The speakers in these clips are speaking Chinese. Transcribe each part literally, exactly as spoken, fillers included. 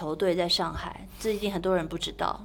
球队在上海，这一定很多人不知道。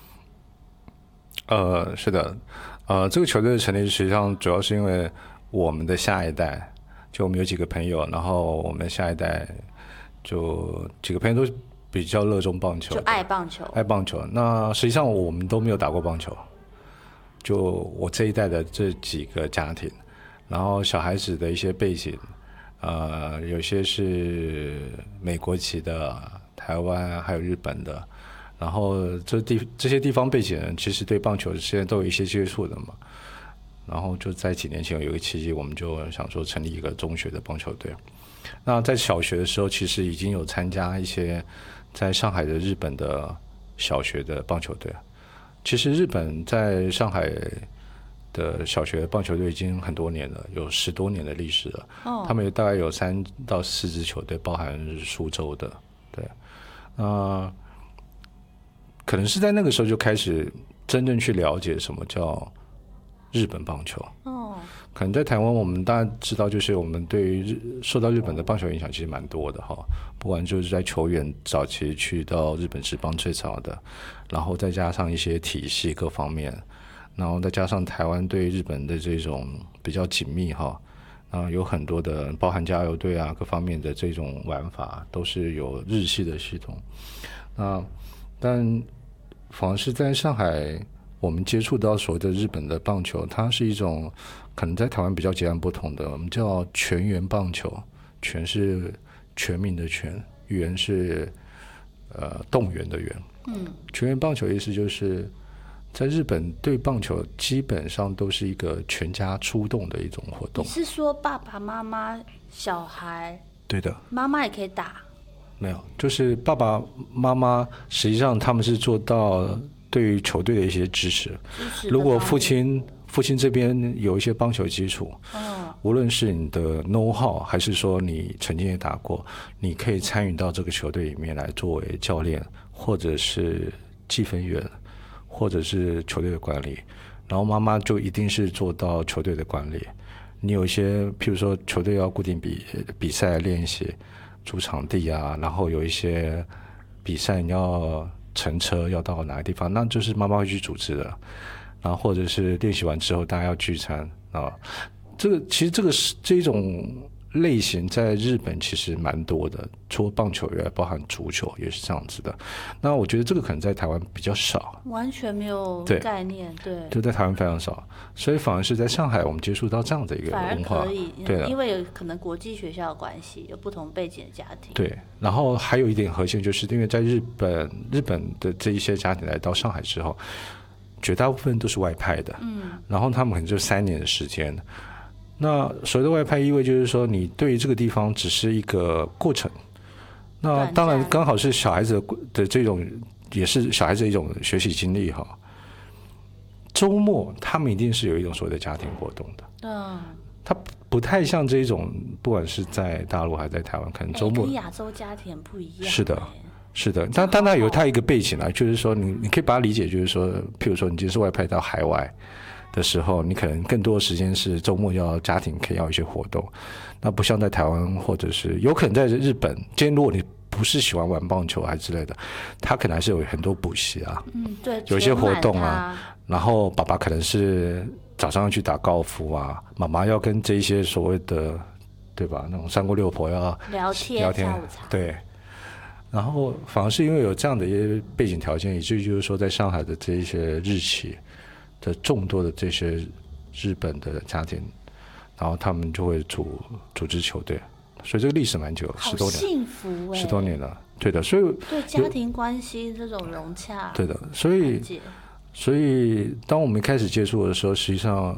呃，是的，呃，这个球队的成立实际上主要是因为我们的下一代，就我们有几个朋友，然后我们下一代就几个朋友都比较热衷棒球， 就爱棒球， 爱棒球。那实际上我们都没有打过棒球，就我这一代的这几个家庭，然后小孩子的一些背景，呃，有些是美国籍的、台湾还有日本的。然后这地这些地方背景人其实对棒球现在都有一些接触的嘛，然后就在几年前有一个契机，我们就想说成立一个中学的棒球队。那在小学的时候，其实已经有参加一些在上海的日本的小学的棒球队。其实日本在上海的小学棒球队已经很多年了，有十多年的历史了。哦、他们大概有三到四支球队，包含苏州的，对，呃可能是在那个时候就开始真正去了解什么叫日本棒球。哦，可能在台湾我们大家知道，就是我们对于日受到日本的棒球影响其实蛮多的哈，不管就是在球员早期去到日本职棒最早的，然后再加上一些体系各方面，然后再加上台湾对日本的这种比较紧密哈，啊有很多的包含加油队啊各方面的这种玩法都是有日系的系统。那但反而是在上海我们接触到所谓的日本的棒球，它是一种可能在台湾比较截然不同的，我们叫全员棒球。全是全民的全，员是呃动员的员。嗯，全员棒球意思就是在日本对棒球基本上都是一个全家出动的一种活动。 你是说爸爸妈妈小孩？ 对的， 妈妈也可以打？ 没有，就是爸爸妈妈实际上他们是做到对于球队的一些支持。如果父亲父亲这边有一些棒球基础，哦、无论是你的 know how 还是说你曾经也打过，你可以参与到这个球队里面来作为教练，或者是计分员，或者是球队的管理。然后妈妈就一定是做到球队的管理。你有一些譬如说球队要固定比比赛练习主场地啊，然后有一些比赛你要乘车要到哪个地方，那就是妈妈会去组织的。然后或者是练习完之后大家要聚餐啊，这个其实这个是这种类型在日本其实蛮多的，除了棒球以外，包含足球也是这样子的。那我觉得这个可能在台湾比较少， 完全没有概念，对， 对就在台湾非常少，所以反而是在上海我们接触到这样的一个文化， 反而可以， 对， 因为有可能国际学校的关系，有不同背景的家庭， 对。然后还有一点核心，就是因为在日本日本的这一些家庭来到上海之后，绝大部分都是外派的，嗯，然后他们可能就三年的时间。那所谓的外派意味就是说，你对于这个地方只是一个过程。那当然刚好是小孩子的这种，也是小孩子的一种学习经历哈。周末他们一定是有一种所谓的家庭活动的，嗯，它不太像这种，不管是在大陆还是在台湾，可能周末、 欸、跟亚洲家庭不一样， 是的。是的，但但它有它一个背景啊，就是说你你可以把它理解，就是说，譬如说你今天是外派到海外的时候，你可能更多的时间是周末要家庭可以要一些活动，那不像在台湾或者是有可能在日本，今天如果你不是喜欢玩棒球还之类的，他可能还是有很多补习啊，嗯，对，有一些活动啊，然后爸爸可能是早上要去打高尔夫啊，妈妈要跟这一些所谓的对吧那种三姑六婆要聊天聊天，对。然后反而是因为有这样的一些背景条件，以至于就是说在上海的这一些日企的众多的这些日本的家庭，然后他们就会组组织球队，所以这个历史蛮久，十多年， 幸福欸， 十多年了，对的，所以对家庭关系这种融洽， 对的，所以所以当我们开始接触的时候，实际上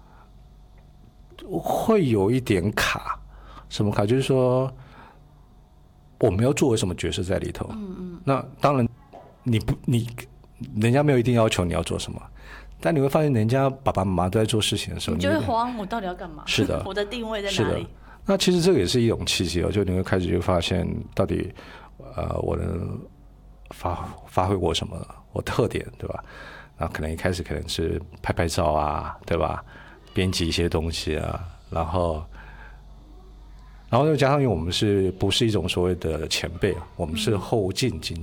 会有一点卡，什么卡？就是说。我们要作为什么角色在里头？嗯嗯。那当然，你不你，人家没有一定要求你要做什么，但你会发现人家爸爸妈妈都在做事情的时候， 你就会慌，我到底要干嘛？ 是的， 我的定位在哪里？ 是的。那其实这个也是一种契机哦，就你会开始就发现到底，呃，我能发发挥我什么我特点，对吧？那可能一开始可能是拍拍照啊，对吧？编辑一些东西啊，然后。然后又加上因为我们是不是一种所谓的前辈，我们是后进经